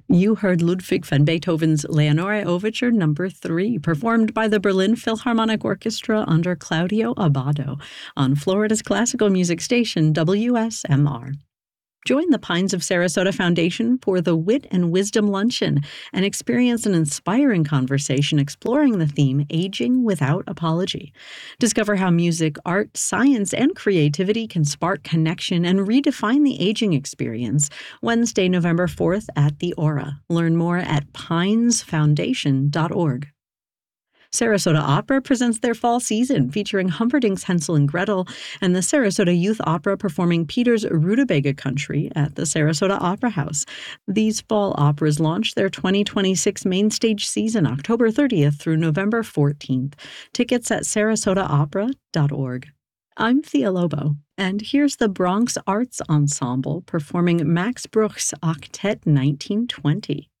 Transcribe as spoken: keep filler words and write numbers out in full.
You heard Ludwig van Beethoven's Leonore Overture Number three, performed by the Berlin Philharmonic Orchestra under Claudio Abbado on Florida's classical music station W S M R. Join the Pines of Sarasota Foundation for the Wit and Wisdom Luncheon and experience an inspiring conversation exploring the theme Aging Without Apology. Discover how music, art, science, and creativity can spark connection and redefine the aging experience Wednesday, November fourth at the Aura. Learn more at pines foundation dot org. Sarasota Opera presents their fall season, featuring Humperdinck's Hansel and Gretel and the Sarasota Youth Opera performing Peter's Rutabaga Country at the Sarasota Opera House. These fall operas launch their twenty twenty-six main stage season October thirtieth through November fourteenth. Tickets at sarasota opera dot org. I'm Thea Lobo, and here's the Bronx Arts Ensemble performing Max Bruch's Octet nineteen twenty.